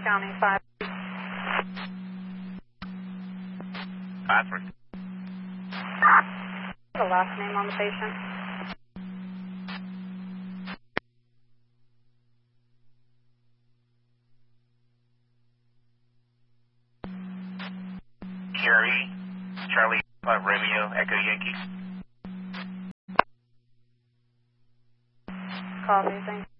County 5. 5-3. The last name on the patient. Jerry, Charlie, Romeo, Echo Yankee. Copy, thanks.